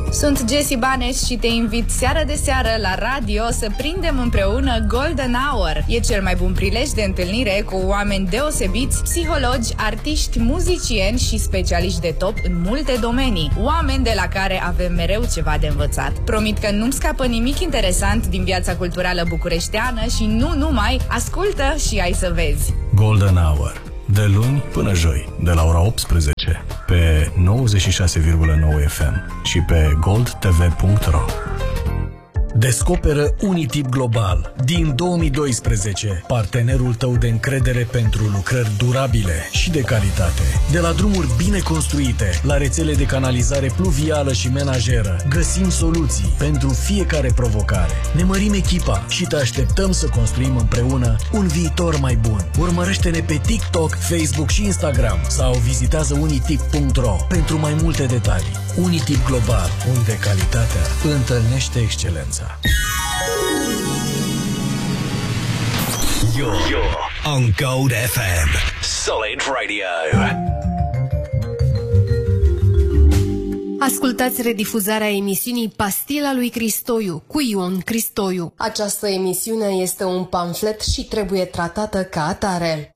Sunt Jessie Banes și te invit seară de seară la radio să prindem împreună Golden Hour. E cel mai bun prilej de întâlnire cu oameni deosebiți, psihologi, artiști, muzicieni și specialiști de top în multe domenii. Oameni de la care avem mereu ceva de învățat. Promit că nu-mi scapă nimic interesant din viața culturală bucureșteană și nu numai, ascultă și ai să vezi. Golden Hour, de luni până joi, de la ora 18, pe 96,9 FM și pe goldtv.ro. Descoperă Unitip Global din 2012, partenerul tău de încredere pentru lucrări durabile și de calitate. De la drumuri bine construite, la rețele de canalizare pluvială și menajeră, găsim soluții pentru fiecare provocare. Ne mărim echipa și te așteptăm să construim împreună un viitor mai bun. Urmărește-ne pe TikTok, Facebook și Instagram sau vizitează unitip.ro pentru mai multe detalii. Unitip Global, unde calitatea întâlnește excelența. You're on Gold FM. Solid Radio. Ascultați redifuzarea emisiunii Pastila lui Cristoiu cu Ion Cristoiu. Această emisiune este un pamflet și trebuie tratată ca atare.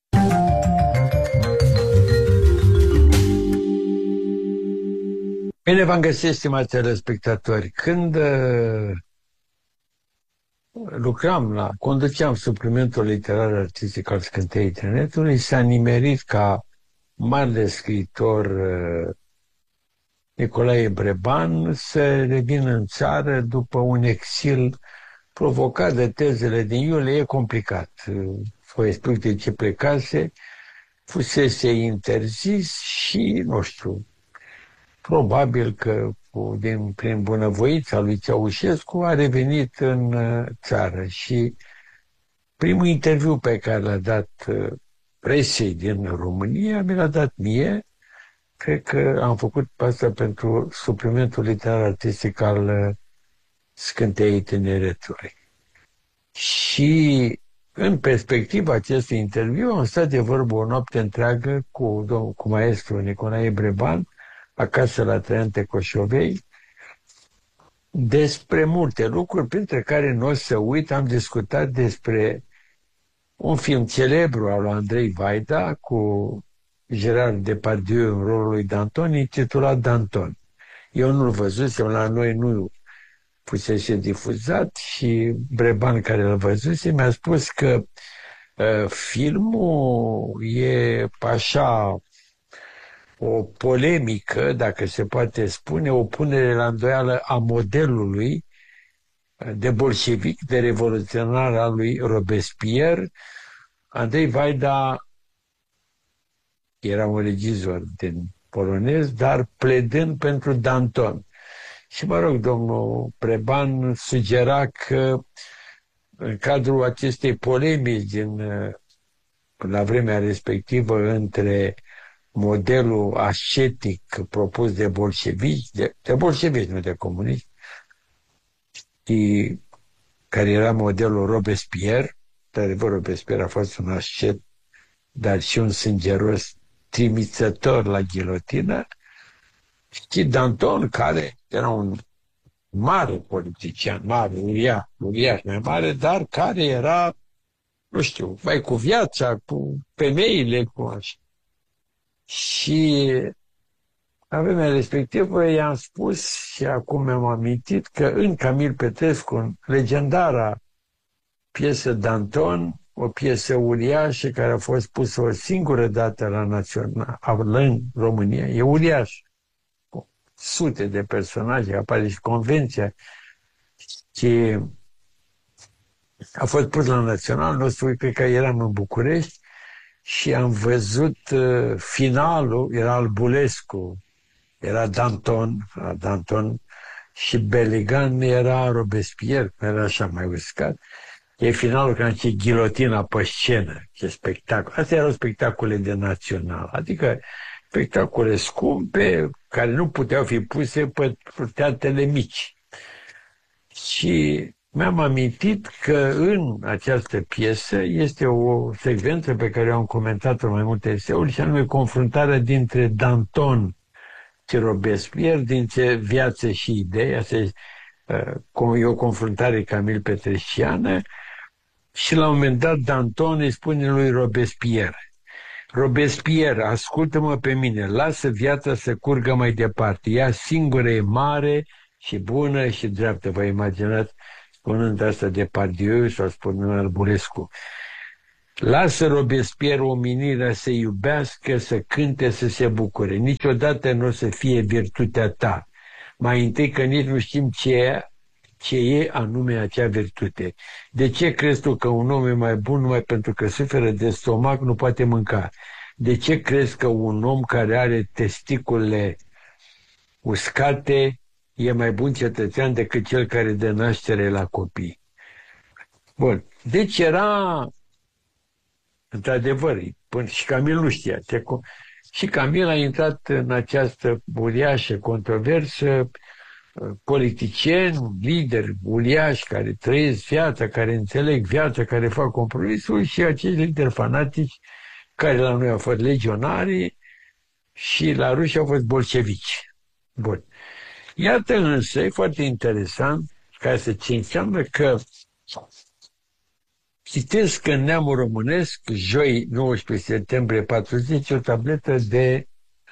Bine v-am găsit, stimați telespectatori. Când conduceam suplimentul literar artistic al Scânteii Internetului, s-a nimerit ca marele scriitor Nicolae Breban să revină în țară după un exil provocat de tezele din iulie. E complicat. Vă explic de ce plecase. Fusese interzis și, nu știu, probabil că prin bunăvoința lui Ceaușescu a revenit în țară și primul interviu pe care l-a dat presei din România mi l-a dat mie. Cred că am făcut asta pentru suplimentul literar artistic al Scânteii Tineretului. Și în perspectiva acestui interviu am stat de vorbă o noapte întreagă cu maestru Nicolae Breban acasă la Traian Tecoșovei despre multe lucruri, printre care nu o să uit, am discutat despre un film celebru al lui Andrei Vaida cu Gerard Depardieu în rolul lui Danton, intitulat Danton. Eu nu-l văzusem, la noi nu fusese difuzat și Breban, care l-a văzuse, mi-a spus că filmul e așa o polemică, dacă se poate spune, o punere la îndoială a modelului de bolșevic, de revoluționar al lui Robespierre. Andrei Vaida era un regizor din polonez, dar pledând pentru Danton. Și mă rog, domnul Breban sugera că în cadrul acestei polemici la vremea respectivă între modelul ascetic propus de bolșevici, de bolșevici, nu de comuniști, și care era modelul Robespierre. Dar Robespierre a fost un ascet, dar și un sângeros trimițător la ghilotină, și Danton, care era un mare politician, mare, uriaș mai mare, dar care era, nu știu, mai cu viața, cu femeile, cu așa. Și la vremea respectivă i-am spus și acum mi-am amintit că în Camil Petrescu, în legendara piesă Danton, o piesă uriașă care a fost pusă o singură dată la Național, în România, e uriaș, cu sute de personaje, apare și convenția, și a fost pus la Național nostru, cred că eram în București, și am văzut finalul, era Albulescu, era Danton și Beligan era Robespierre, era așa mai uscat. E finalul când e ghilotina pe scenă, ce spectacol. Astea erau spectacole de Național, adică spectacole scumpe, care nu puteau fi puse pe teatrele mici. Și mi-am amintit că în această piesă este o secvență pe care am comentat-o mai multe eseuri, și anume confruntarea dintre Danton și Robespierre, dintre Viață și idei. Asta e o confruntare Camil Petreciană. Și la un moment dat Danton îi spune lui Robespierre: Robespierre, ascultă-mă pe mine, lasă viața să curgă mai departe. Ea singură e mare și bună și dreaptă. Vă imaginați spunând asta de Pardieu sau spunând Albulescu. Lasă Robespierre omenirea să iubească, să cânte, să se bucure. Niciodată nu o să fie virtutea ta. Mai întâi că nici nu știm ce e anume acea virtute. De ce crezi tu că un om e mai bun numai pentru că suferă de stomac, nu poate mânca? De ce crezi că un om care are testiculele uscate e mai bun cetățean decât cel care dă naștere la copii? Bun. Deci era, într-adevăr, până și Camil nu știa. Și Camil a intrat în această uriașă controversă, politicieni, lideri uriași care trăiesc viața, care înțeleg viața, care fac compromisuri, și acești lideri fanatici care la noi au fost legionari și la ruși au fost bolșevici. Bun. Iată însă, e foarte interesant ca să ce înseamnă că citesc în Neamul Românesc, joi 19 septembrie 40, o tabletă de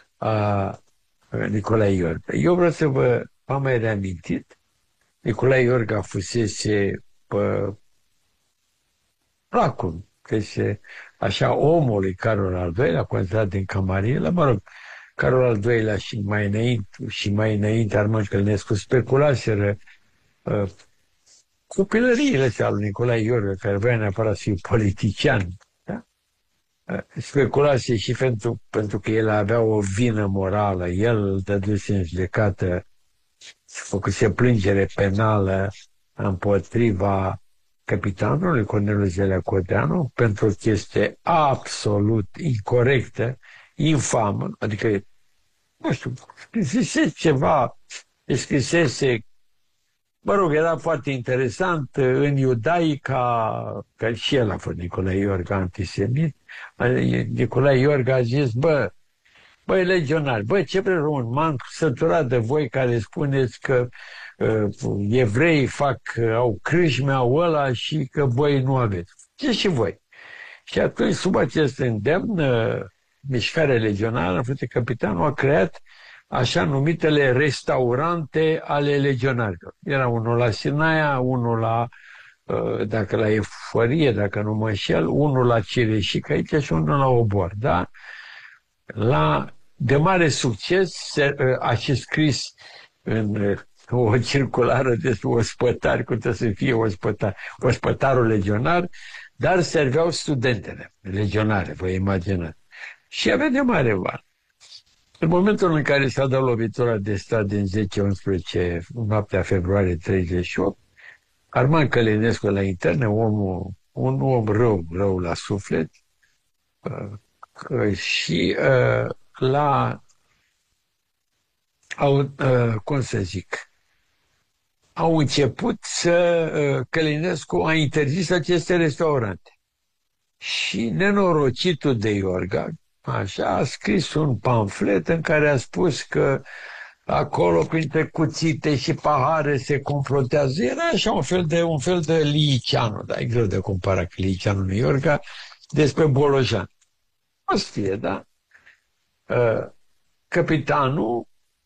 Nicolae Iorga. Eu vreau să v-am mai reamintit, Nicolae Iorga fusese pe placul, fusese așa omului Carol al II-lea, considerat din Camarilă, mă rog, Carol al II-lea și mai înainte Armand Călinescu speculaseră copilăriile astea lui Nicolae Iorga, care voia neapărat să fie politician. Da? Speculase și pentru că el avea o vină morală, el dăduse în judecată, făcuse plângere penală împotriva capitanului Corneliu Zelea Codeanu pentru o chestie absolut incorectă, infamă, adică, nu știu, scrisese ceva, scrisese, mă rog, era foarte interesant, în Iudaica, că și el a fost Nicolae Iorga antisemit, Nicolae Iorga a zis, băi legionari, ce vreți român, m-am săturat de voi care spuneți că evreii au crâșme, au ăla și că voi nu aveți. Ce și voi? Și atunci, sub acest îndemn, mișcarea legionară, frate capitanul a creat așa numitele restaurante ale legionarilor. Era unul la Sinaia, unul la, dacă la Eforie, dacă nu mă înșel, unul la Cireșic aici și unul la Obor, da? De mare succes a și scris în o circulară despre ospătari, cum trebuie să fie ospătarul legionar, dar serveau studentele legionare, vă imaginați. Și avea de mare val. În momentul în care s-a dat lovitura de stat din 10-11 noaptea februarie 38, Armand Călinescu la interne, un om rău la suflet, și cum să zic, au început Călinescu a interzis aceste restaurante. Și nenorocitul de Iorga, așa, a scris un pamflet în care a spus că acolo, printre cuțite și pahare, se confruntează. Era așa un fel de Liceanu, dar e greu de comparat cu Liceanu în Iorga, despre Bolojan. O să fie, da? Capitanul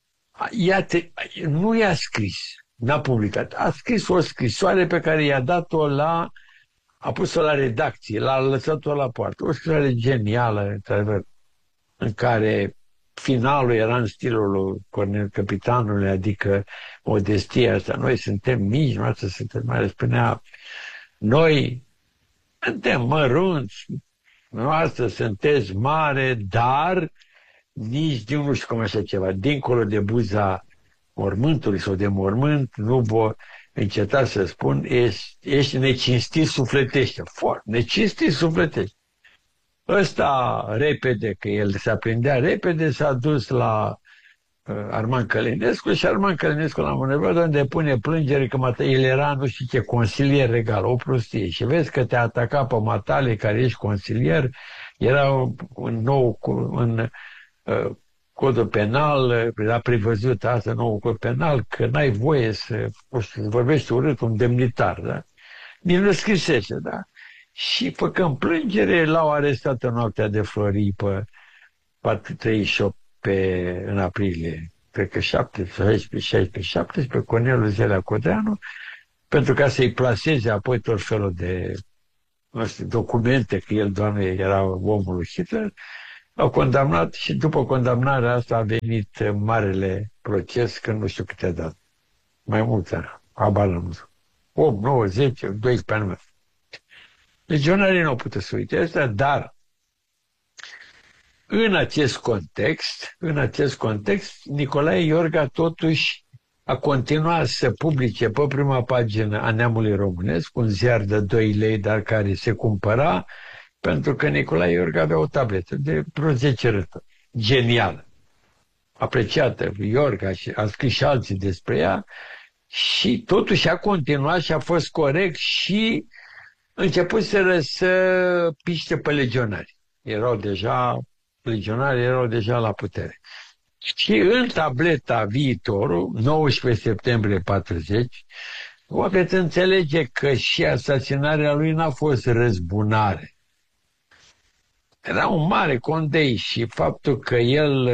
nu i-a scris, n-a publicat, a scris o scrisoare pe care i-a dat-o a pus-o la redacție, l-a lăsat-o la poartă. O scrisoare genială, într-adevăr, în care finalul era în stilul lui Cornel Capitanului, adică modestia asta. Noi suntem mici, noastră suntem mari. Spunea, noi suntem mărunți, noastră sunteți mare, dar nici nu știu cum așa ceva. Dincolo de buza mormântului sau de mormânt, nu vă înceta să spun, ești necinstit sufletește. Foarte necinstit sufletește. Ăsta, repede, că el se aprindea repede, s-a dus la Armand Călinescu și Armand Călinescu l-a întrebat unde pune plângere că el era, nu știu ce, consilier regal, o prostie. Și vezi că te-a atacat pe matale care ești consilier, era un nou, codul penal, a prevăzut asta, nou cod penal, că n-ai voie să vorbești urât un demnitar, da? Nici nu scrisește, da? Și făcând plângere, l-au arestat în noaptea de Florii pe 38 în aprilie, cred că 17, Corneliu Zelea Codreanu, pentru ca să-i plaseze apoi tot felul de documente, că el, Doamne, era omul lui Hitler, au condamnat și după condamnarea asta a venit marele proces, că nu știu câte dat. Mai mulți, habar nu. 8, 9, 10, 12 ani. Legionarii nu au putut să uite asta, dar în acest context, Nicolae Iorga totuși a continuat să publice pe prima pagină a Neamului Românesc, un ziar de 2 lei, dar care se cumpăra, pentru că Nicolae Iorga avea o tabletă de vreo 10 râturi. Genială. Apreciată. Iorga și a scris și alții despre ea și totuși a continuat și a fost corect și începuseră să piște pe legionari. Legionarii erau deja la putere. Și în tableta Viitorul, 19 septembrie 40, o veți înțelege că și asasinarea lui n-a fost răzbunare. Era un mare condei și faptul că el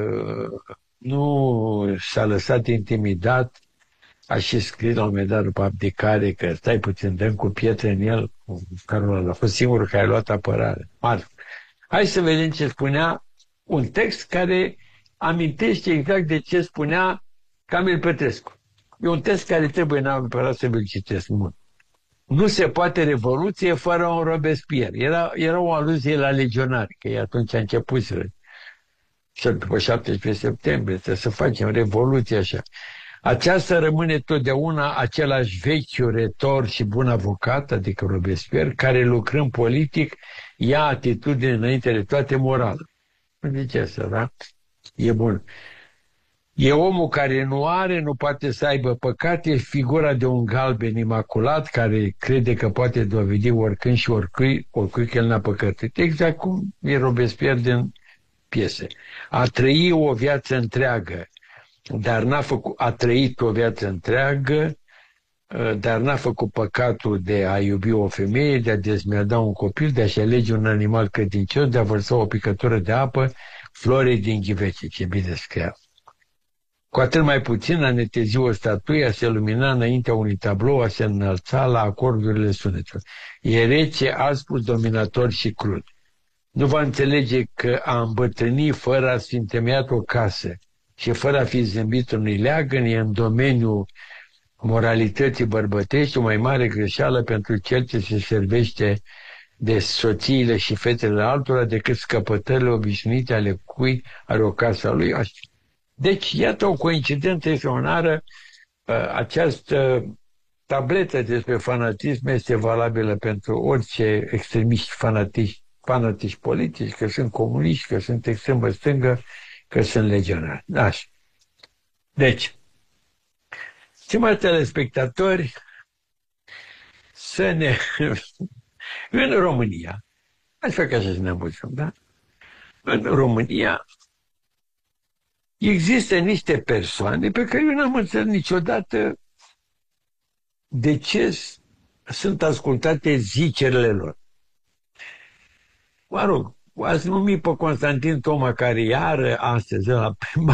nu s-a lăsat intimidat, a și scris la un moment dat după abdicare că stai puțin, dăm cu pietre în el, care a fost singurul care a luat apărare. Hai să vedem ce spunea un text care amintește exact de ce spunea Camil Petrescu. E un text care trebuie neapărat să vi-l citesc mult. Nu se poate revoluție fără un Robespierre. Era o aluzie la legionari, că atunci a început după 17 septembrie, trebuie să facem revoluție așa. Aceasta rămâne totdeauna același vechi retor și bun avocat, adică Robespierre, care lucrând politic ia atitudine înainte de toate morală. Zice asta, da? E bun. E omul care nu poate să aibă păcate, e figura de un galben imaculat care crede că poate dovedi oricând și oricui că el n-a păcătuit. Exact cum e Robespierre din piese. A trăit o viață întreagă, dar a trăit o viață întreagă, dar n-a făcut păcatul de a iubi o femeie, de a dezmerda un copil, de a-și alege un animal credincios, de a vărsa o picătură de apă florii din ghivece. Ce bine scria. Cu atât mai puțin a netezi o statuie, a se lumina înaintea unui tablou, a se înălța la acordurile sunetului. E rece, aspru, dominator și crud. Nu va înțelege că a îmbătrâni fără a fi întemeiat o casă și fără a fi zâmbit unui leagăn e în domeniul moralității bărbătești o mai mare greșeală pentru cel ce se servește de soțiile și fetele altora decât scăpătările obișnuite ale cui are o casă a lui. Deci, iată o coincidență extraordinară. Această tabletă despre fanatism este valabilă pentru orice extremiști fanatici politici, că sunt comuniști, că sunt extremă stângă, că sunt legionari. Așa. Deci, stimați telespectatori, în România, așa că așa să ne amuzăm, da? În România există niște persoane pe care eu n-am înțeles niciodată de ce sunt ascultate zicerile lor. Mă rog, ați numit pe Constantin Toma, care iară astăzi la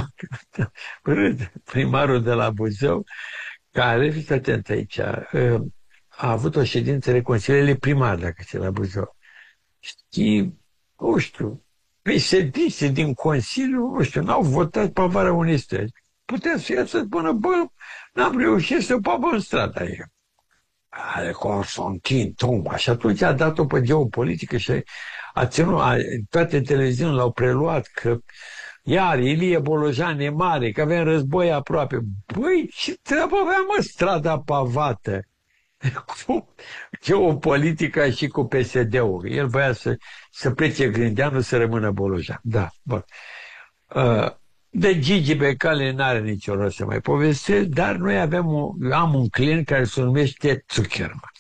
primarul de la Buzău, care, fiți atent aici, a avut o ședință de consiliere primar, dacă se la Buzău. Și, nu știu, PSD din Consiliu, nu știu, n-au votat pavarea unei străzi. Putea să ia să spună, bă, n-am reușit să pavă în strada aia. Are Constantin Toma. Și atunci a dat-o pe geopolitică și a ținut, toate televiziunile l-au preluat că iar Ilie Bolojan e mare, că avem război aproape. Băi, ce treabă avea, mă, strada pavată cu geopolitica și cu PSD-ul. El voia să plece Grindeanu, să rămână Bolojan. Da, bun. De Gigi Becali n-are nicio rost să mai povestesc, dar noi am un client care se numește Zuckerman.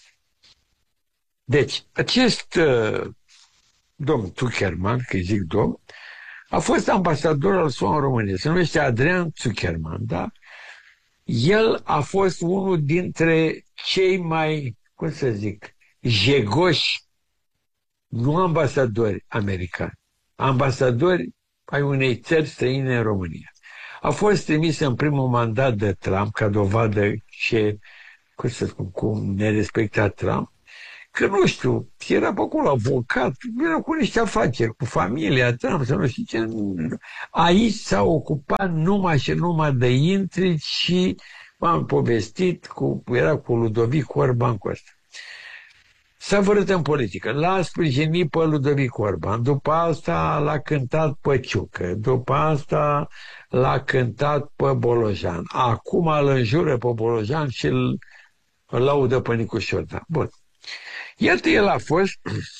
Deci, acest domn Zuckerman, că zic domn, A fost ambasador al SUA în România. Se numește Adrian Zuckerman, da? El a fost unul dintre cei mai, cum să zic, jegoși, nu ambasadori americani, ambasadori ai unei țări străine în România. A fost trimis în primul mandat de Trump ca dovadă ce, cum să spun, cum ne respecta Trump, că nu știu, era pe acolo avocat, era cu niște afaceri, cu familia Trump, să nu știu ce. Aici s-a ocupat numai și numai de intrici și m-am povestit, era cu Ludovic Orban cu ăsta. S-a vărât în politică, l-a sprijinit pe Ludovic Orban, după asta l-a cântat pe Ciucă, după asta l-a cântat pe Bolojan, acum îl înjură pe Bolojan și îl laudă pe Nicu Șordan. Bun. Iată, el a fost,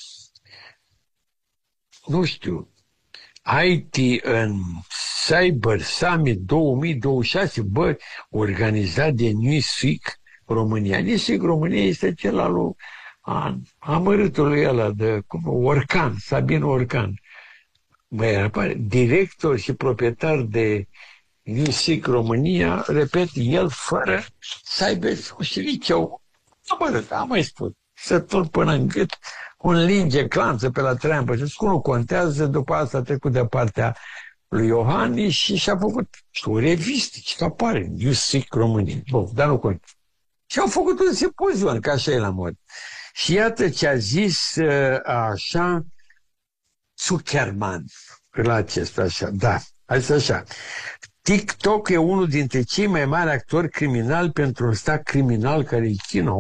nu știu, IT în Cyber Summit 2026, bă, organizat de Newsweek România. Newsweek România este cel al lui amărâtului ăla de Orcan, Sabin Orcan. Băi, director și proprietar de Newsweek România, repet, el fără să aibă și liceu. Am mai spus, sătul până în gât, un linge clanță pe la treambă și nu contează, după asta a trecut de partea lui Iohannis și și-a făcut o revistă, ce apare, Newsweek România. Bun, dar nu contează. Și au făcut un simpozion, ca așa e la mod. Și iată ce a zis așa Zuckerman la acesta, așa, da, asta așa. TikTok e unul dintre cei mai mari actori criminali pentru un stat criminal care e China.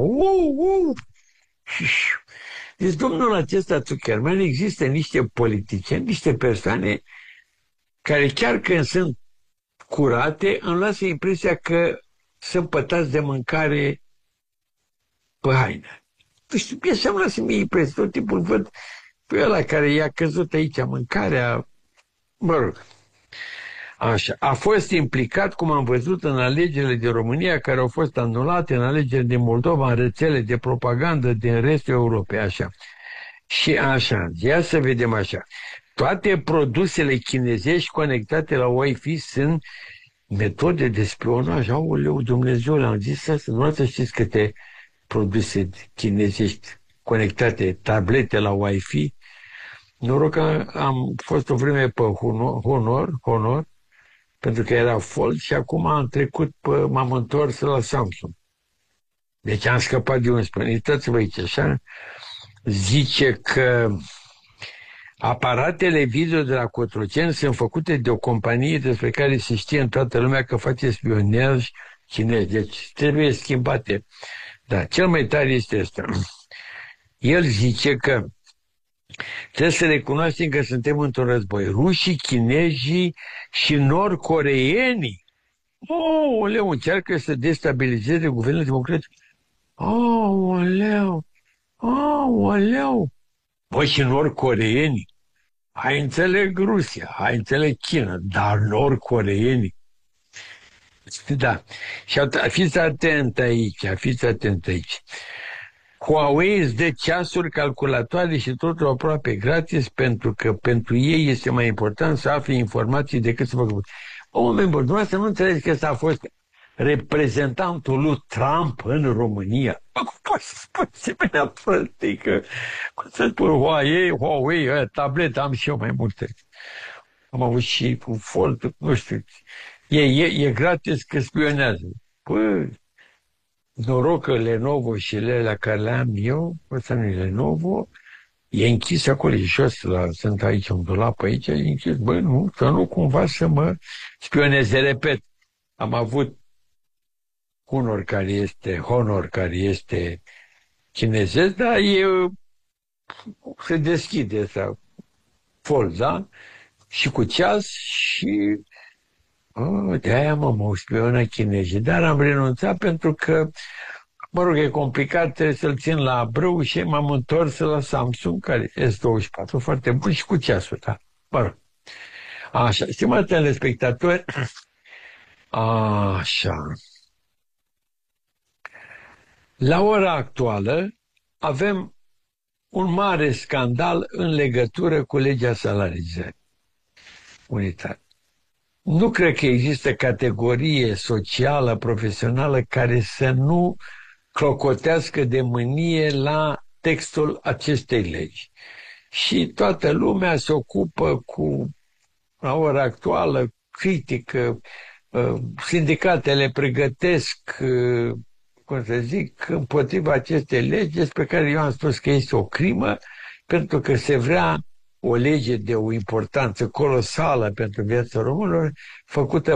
Deci, domnul acesta Zuckerman, există niște politicieni, niște persoane care chiar când sunt curate, îmi lasă impresia că sunt pătați de mâncare pe haină. Nu știu, așa îmi lasă mie impresia. Tot timpul văd pe ăla care i-a căzut aici mâncarea, mă rog. Așa. A fost implicat, cum am văzut, în alegerile din România, care au fost anulate, în alegerile din Moldova, în rețele de propagandă din restul Europei, așa. Și așa, ia să vedem așa. Toate produsele chinezești conectate la Wi-Fi sunt metode de spionaj. Aoleu, Dumnezeu, am zis asta, nu să știți câte produse chinezești conectate, tablete la Wi-Fi. Noroc că am fost o vreme pe Honor, pentru că era Fold și acum m-am întors la Samsung. Deci am scăpat de un spân. Uitați-vă aici, așa, zice că aparatele video de la Cotroceni sunt făcute de o companie despre care se știe în toată lumea că face spionaj chinez. Deci trebuie schimbate. Da, cel mai tare este ăsta. El zice că trebuie să recunoaștem că suntem într-un război. Rușii, chinezii și nord-coreenii. Oleu, încearcă să destabilizeze guvernul democratic. Oleu. Băi, și nord-coreenii. Hai înțeleg Rusia, hai înțeleg China, dar nord-coreenii. Da. Și fiți atent aici. Huawei îți dă ceasuri, calculatoare și totul aproape gratis, pentru că pentru ei este mai important să afle informații decât să facă. Oameni buni, dumneavoastră nu înțelegeți că ăsta a fost reprezentantul lui Trump în România. Cum poți să spui asemenea prăstică? Cum să spun Huawei, tablete, am și eu mai multe. Am avut și cu Fold, nu știu. E gratis că spionează. Păi, noroc că Lenovo și alea care le am eu, ăsta nu e Lenovo, e închis acolo, e jos, sunt aici un dulap aici, e închis. Băi, nu, să nu cumva să mă spioneze. Repet, am avut Honor care este chinezesc, dar se deschide asta, Fold, da? Și cu ceas și de-aia mă spionă chinezii. Dar am renunțat pentru că, mă rog, e complicat, trebuie să-l țin la brâu și m-am întors la Samsung, care e S24, foarte bun și cu ceasul, da. Mă rog. Așa, stimați telespectatori, așa. La ora actuală avem un mare scandal în legătură cu legea salarizării. unitate. Nu cred că există categorie socială, profesională care să nu clocotească de mânie la textul acestei legi. Și toată lumea se ocupă cu, la ora actuală, critică, sindicatele pregătesc, cum să zic, împotriva acestei legi, despre care eu am spus că este o crimă, pentru că se vrea o lege de o importanță colosală pentru viața românilor, făcută